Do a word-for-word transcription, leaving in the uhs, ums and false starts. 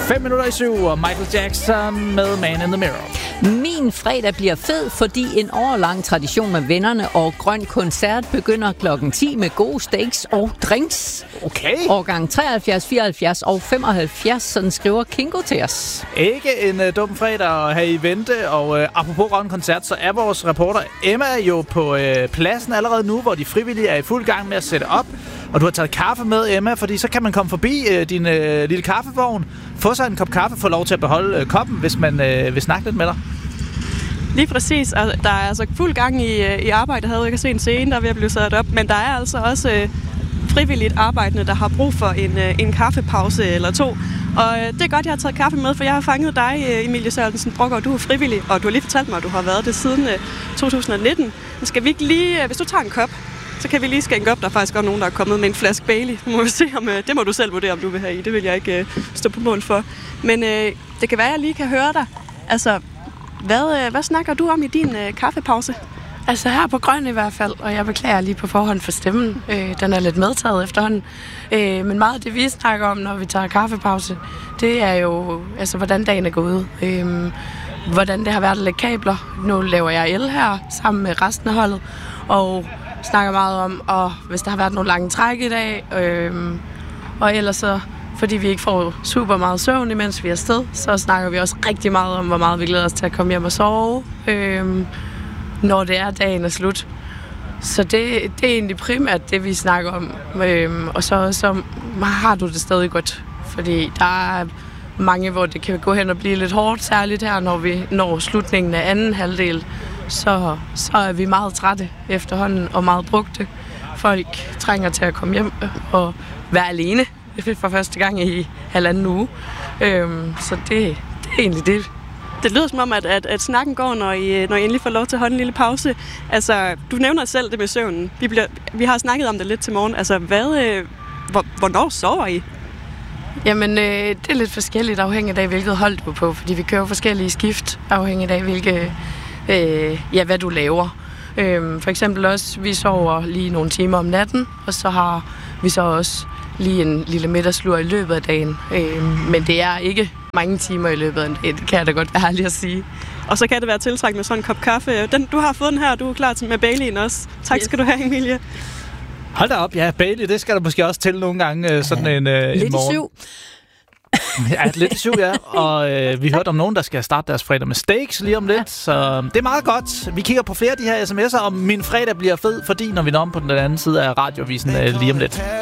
Fem minutter i syv, og Michael Jackson med Man in the Mirror. Min fredag bliver fed, fordi en årlang tradition med vennerne og grøn koncert begynder klokken ti med gode steaks og drinks. Okay. Årgang treoghalvfjerds, fireoghalvfjerds og femoghalvfjerds, sådan skriver Kingo til os. Ikke en uh, dum fredag at have i vente, og uh, apropos grøn koncert, så er vores reporter Emma jo på uh, pladsen allerede nu, hvor de frivillige er i fuld gang med at sætte op. Og du har taget kaffe med, Emma, fordi så kan man komme forbi uh, din uh, lille kaffevogn, få sig en kop kaffe, få lov til at beholde uh, koppen, hvis man uh, vil snakke lidt med dig. Lige præcis. Altså, der er altså fuld gang i, i arbejdet. Jeg havde ikke set en scene, der er ved at blive sat op. Men der er altså også øh, frivilligt arbejdende, der har brug for en, øh, en kaffepause eller to. Og øh, det er godt, jeg har taget kaffe med, for jeg har fanget dig, Emilie Sørensen Broggaard. Du er frivillig, og du har lige fortalt mig, at du har været det siden øh, to tusind nitten. Men skal vi ikke lige, øh, hvis du tager en kop, så kan vi lige skænke op. Der er faktisk også nogen, der er kommet med en flaske Bailey. Nu må vi se, om, øh, det må du selv vurdere, om du vil have i. Det vil jeg ikke øh, stå på mål for. Men øh, det kan være, at jeg lige kan høre dig. Altså, Hvad, hvad snakker du om i din øh, kaffepause? Altså her på Grøn i hvert fald, og jeg beklager lige på forhånd for stemmen. Øh, den er lidt medtaget efterhånden. Øh, men meget af det, vi snakker om, når vi tager kaffepause, det er jo, altså, hvordan dagen er gået. Øh, hvordan det har været at lægge kabler. Nu laver jeg el her sammen med resten af holdet, og snakker meget om, og hvis der har været nogle lange træk i dag, øh, og ellers så, fordi vi ikke får super meget søvn, imens vi er afsted, så snakker vi også rigtig meget om, hvor meget vi glæder os til at komme hjem og sove, øhm, når det er dagen er slut. Så det, det er egentlig primært det, vi snakker om. Øhm, og så, så har du det stadig godt, fordi der er mange, hvor det kan gå hen og blive lidt hårdt, særligt her, når vi når slutningen af anden halvdel. Så, så er vi meget trætte efterhånden og meget brugte. Folk trænger til at komme hjem og være alene for første gang i halvanden uge. Øhm, så det, det er egentlig det. Det lyder som om, at, at, at snakken går, når I, når I endelig får lov til at holde en lille pause. Altså, du nævner selv det med søvnen. Vi, bliver, vi har snakket om det lidt til morgen. Altså, hvad, øh, hvor, hvornår sover I? Jamen, øh, det er lidt forskelligt afhængigt af, hvilket hold du er på. Fordi vi kører forskellige skift, afhængigt af, hvilke, øh, ja, hvad du laver. Øh, for eksempel også, vi sover lige nogle timer om natten, og så har vi så også lige en lille middagslur i løbet af dagen. Øh, men det er ikke mange timer i løbet af en dag, det kan jeg da godt være ærlig at sige. Og så kan det være tiltrækket med sådan en kop kaffe. Den, du har fået den her, du er klar til med Bailey'en også. Tak yes. skal du have, Emilie. Hold da op, ja, Bailey, det skal der måske også til nogle gange, sådan en, øh, Lidt en morgen. i syv. Ja, lidt i syv, ja. Og øh, vi hørte om nogen, der skal starte deres fredag med steaks lige om lidt. Så det er meget godt. Vi kigger på flere af de her sms'er, om min fredag bliver fed, fordi når vi når om på den anden side af radiovisen øh, lige om lidt.